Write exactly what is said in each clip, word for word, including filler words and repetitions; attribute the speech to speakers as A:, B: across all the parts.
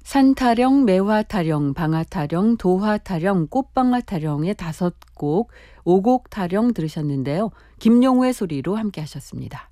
A: 산타령, 매화타령, 방아타령, 도화타령, 꽃방아타령의 다섯 곡, 오곡타령 들으셨는데요. 김용우의 소리로 함께 하셨습니다.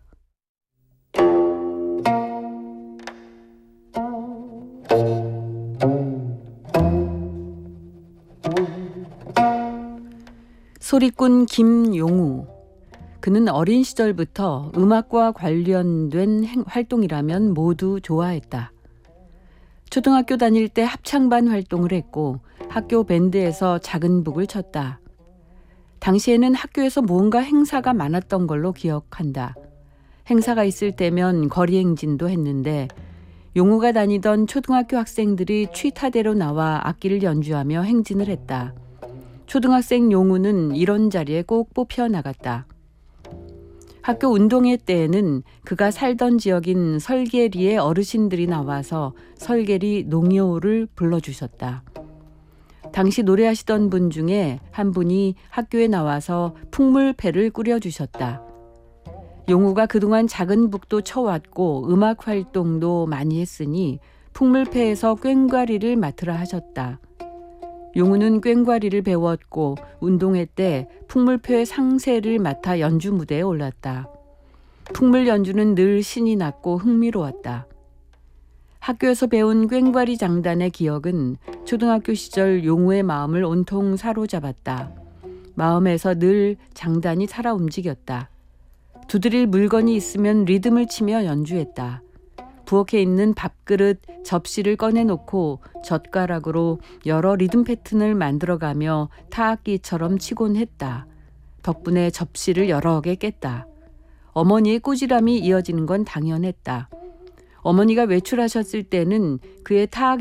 A: 소리꾼 김용우. 그는 어린 시절부터 음악과 관련된 행, 활동이라면 모두 좋아했다. 초등학교 다닐 때 합창반 활동을 했고 학교 밴드에서 작은 북을 쳤다. 당시에는 학교에서 뭔가 행사가 많았던 걸로 기억한다. 행사가 있을 때면 거리 행진도 했는데 용우가 다니던 초등학교 학생들이 취타대로 나와 악기를 연주하며 행진을 했다. 초등학생 용우는 이런 자리에 꼭 뽑혀 나갔다. 학교 운동회 때에는 그가 살던 지역인 설계리의 어르신들이 나와서 설계리 농요를 불러주셨다. 당시 노래하시던 분 중에 한 분이 학교에 나와서 풍물패를 꾸려주셨다. 용우가 그동안 작은 북도 쳐왔고 음악 활동도 많이 했으니 풍물패에서 꽹과리를 맡으라 하셨다. 용우는 꽹과리를 배웠고 운동회 때 풍물패 상세를 맡아 연주 무대에 올랐다. 풍물 연주는 늘 신이 났고 흥미로웠다. 학교에서 배운 꽹과리 장단의 기억은 초등학교 시절 용우의 마음을 온통 사로잡았다. 마음에서 늘 장단이 살아 움직였다. 두드릴 물건이 있으면 리듬을 치며 연주했다. 부엌에 있는 밥그릇, 접시를 꺼내놓고 젓가락으로 여러 리듬 패턴을 만들어가며 타악기처럼 치곤 했다. 덕분에 접시를 여러 개 깼다. 어머니의 꾸지람이 이어지는 건 당연했다. 어머니가 외출하셨을 때는 그의 타악